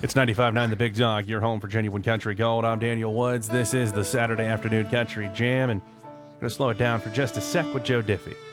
It's 95.9 The Big Dog, your home for genuine country gold. I'm Daniel Woods. This is the Saturday Afternoon Country Jam, and I'm going to slow it down for just a sec with Joe Diffie.